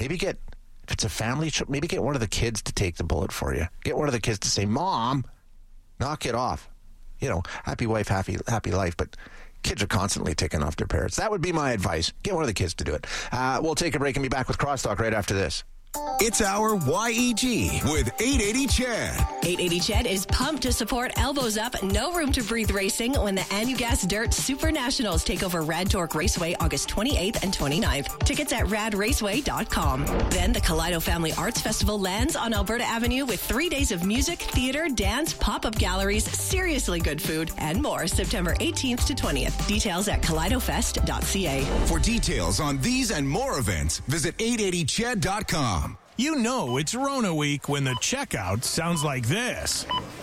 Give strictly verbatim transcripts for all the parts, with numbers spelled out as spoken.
maybe get, if it's a family trip, maybe get one of the kids to take the bullet for you. Get one of the kids to say, Mom, knock it off. You know, happy wife, happy happy life, but kids are constantly ticking off their parents. That would be my advice. Get one of the kids to do it. Uh, we'll take a break and be back with Crosstalk right after this. It's our Y E G with eight eighty C H E D. eight eighty C H E D is pumped to support Elbows Up, No Room to Breathe Racing when the Anugas Dirt Super Nationals take over Rad Torque Raceway August twenty-eighth and twenty-ninth. Tickets at rad raceway dot com. Then the Kaleido Family Arts Festival lands on Alberta Avenue with three days of music, theater, dance, pop-up galleries, seriously good food, and more September eighteenth to twentieth. Details at kaleido fest dot c a. For details on these and more events, visit eight eighty C H E D dot com. You know it's Rona Week when the checkout sounds like this.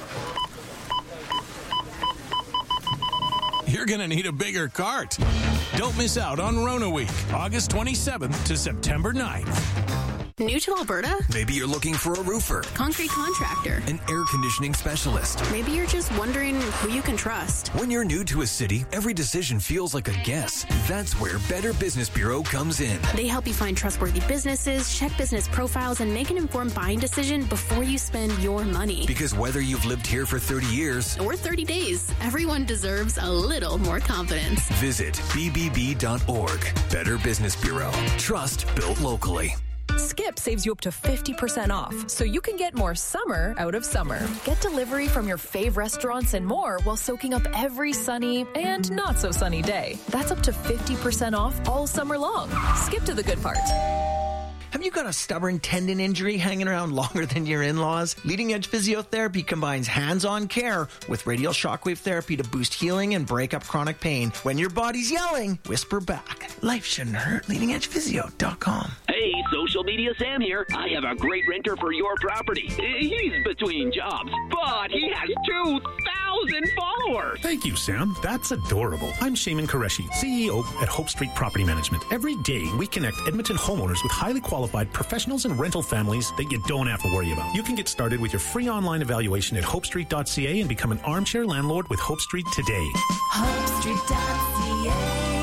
You're going to need a bigger cart. Don't miss out on Rona Week, August twenty-seventh to September ninth. New to Alberta? Maybe you're looking for a roofer, Concrete contractor, an air conditioning specialist. Maybe you're just wondering who you can trust. When you're new to a city, every decision feels like a guess. That's where Better Business Bureau comes in. They help you find trustworthy businesses, check business profiles, and make an informed buying decision before you spend your money. Because whether you've lived here for thirty years or thirty days, everyone deserves a little more confidence. Visit b b b dot org. Better Business Bureau. Trust built locally. Skip saves you up to fifty percent off, so you can get more summer out of summer. Get delivery from your fave restaurants and more while soaking up every sunny and not so sunny day. That's up to fifty percent off all summer long. Skip to the good part. Have you got a stubborn tendon injury hanging around longer than your in-laws? Leading Edge Physiotherapy combines hands-on care with radial shockwave therapy to boost healing and break up chronic pain. When your body's yelling, whisper back. Life shouldn't hurt. leading edge physio dot com. Hey, Social Media Sam here. I have a great renter for your property. He's between jobs, but he has two thousand followers. Thank you, Sam. That's adorable. I'm Shaman Qureshi, C E O at Hope Street Property Management. Every day, we connect Edmonton homeowners with highly qualified professionals and rental families that you don't have to worry about. You can get started with your free online evaluation at hope street dot c a and become an armchair landlord with Hope Street today. hope street dot c a.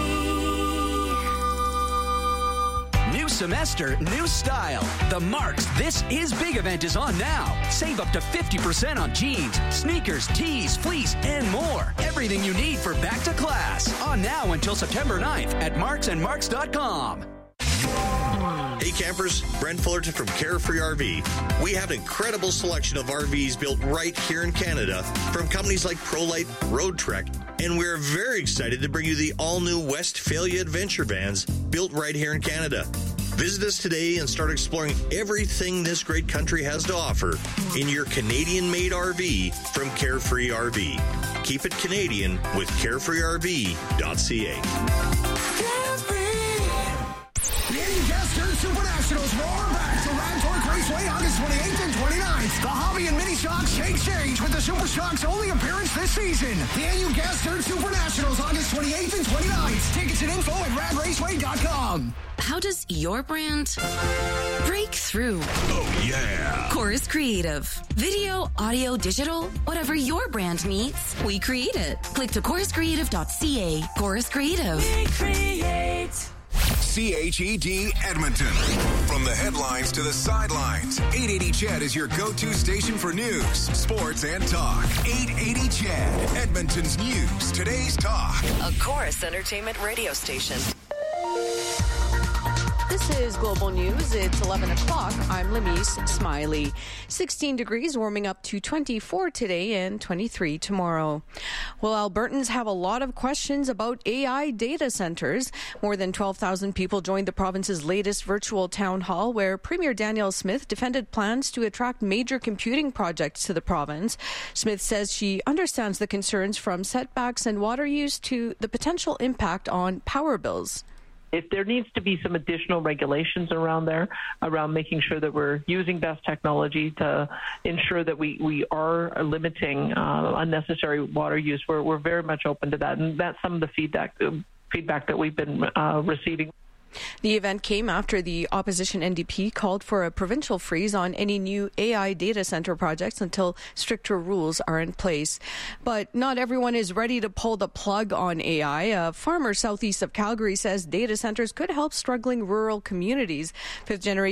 New semester, new style. The Marks This Is Big event is on now. Save up to fifty percent on jeans, sneakers, tees, fleece, and more. Everything you need for back to class. On now until September ninth at marks and marks dot com. Hey campers, Brent Fullerton from Carefree R V. We have an incredible selection of R Vs built right here in Canada from companies like ProLite, Road Trek, and we're very excited to bring you the all-new Westphalia Adventure Vans built right here in Canada. Visit us today and start exploring everything this great country has to offer in your Canadian-made R V from Carefree R V. Keep it Canadian with carefree r v dot c a. The Anugas Dirt Super Nationals roar back to Rad Torque Raceway August twenty-eighth and twenty-ninth. The Hobby and Mini Shocks take stage with the Super Shocks' only appearance this season. The Anugas Dirt Super Nationals August twenty-eighth and twenty-ninth. Tickets and info at rad raceway dot com. How does your brand break through? Oh, yeah. Chorus Creative. Video, audio, digital, whatever your brand needs, we create it. Click to chorus creative dot c a. Chorus Creative. We create. C H E D Edmonton. From the headlines to the sidelines, eight eighty C H E D is your go-to station for news, sports, and talk. eight eighty C H E D, Edmonton's news, today's talk. A Chorus Entertainment radio station. This is Global News. It's eleven o'clock. I'm Lamise Smiley. sixteen degrees, warming up to twenty-four today and twenty-three tomorrow. Well, Albertans have a lot of questions about A I data centers. More than twelve thousand people joined the province's latest virtual town hall, where Premier Danielle Smith defended plans to attract major computing projects to the province. Smith says she understands the concerns from setbacks and water use to the potential impact on power bills. If there needs to be some additional regulations around there, around making sure that we're using best technology to ensure that we, we are limiting uh, unnecessary water use, we're, we're very much open to that. And that's some of the feedback, feedback that we've been uh, receiving. The event came after the opposition N D P called for a provincial freeze on any new A I data center projects until stricter rules are in place. But not everyone is ready to pull the plug on A I. A farmer southeast of Calgary says data centers could help struggling rural communities. Fifth generation